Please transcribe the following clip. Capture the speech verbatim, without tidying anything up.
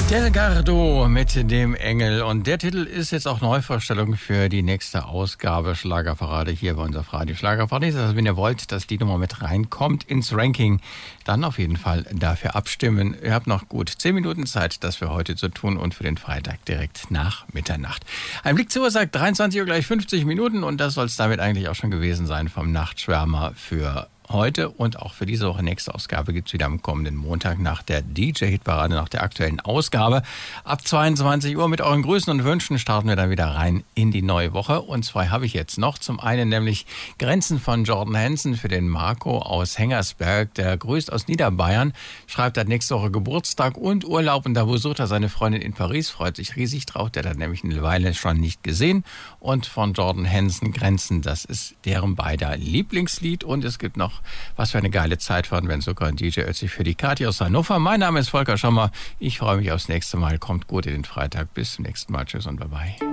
Delgado mit dem Engel. Und der Titel ist jetzt auch Neuvorstellung für die nächste Ausgabe Schlagerparade hier bei unserer Radio Schlagerparade. Also wenn ihr wollt, dass die Nummer mit reinkommt ins Ranking, dann auf jeden Fall dafür abstimmen. Ihr habt noch gut zehn Minuten Zeit, das für heute zu tun und für den Freitag direkt nach Mitternacht. Ein Blick zur Uhr sagt dreiundzwanzig Uhr gleich fünfzig Minuten und das soll es damit eigentlich auch schon gewesen sein vom Nachtschwärmer für heute und auch für diese Woche. Nächste Ausgabe gibt es wieder am kommenden Montag nach der D J-Hitparade, nach der aktuellen Ausgabe. Ab zweiundzwanzig Uhr mit euren Grüßen und Wünschen starten wir dann wieder rein in die neue Woche. Und zwei habe ich jetzt noch. Zum einen nämlich Grenzen von Jordan Hansen für den Marco aus Hengersberg. Der grüßt aus Niederbayern, schreibt, er hat nächste Woche Geburtstag und Urlaub und da besucht er seine Freundin in Paris, freut sich riesig drauf. Der hat nämlich eine Weile schon nicht gesehen. Und von Jordan Hansen Grenzen, das ist deren beider Lieblingslied. Und es gibt noch was für eine geile Zeit waren, wenn sogar ein D J Ötzi für die Kathi aus Hannover. Mein Name ist Volker Schommer. Ich freue mich aufs nächste Mal. Kommt gut in den Freitag. Bis zum nächsten Mal. Tschüss und bye bye.